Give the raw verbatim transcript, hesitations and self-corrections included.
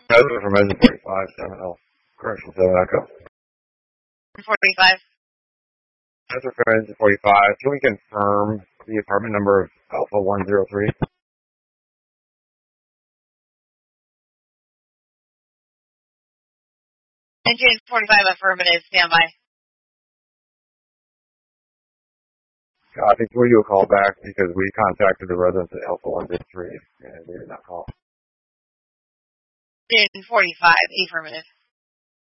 President from Engine forty-five, seven L. Correction, seven Echo. forty-five. President from Engine forty-five, can we confirm the apartment number of Alpha one zero three? Engine forty-five, affirmative, standby. Copy, will you a call back because we contacted the residents at Alpha one zero three and they did not call. Engine forty-five, affirmative.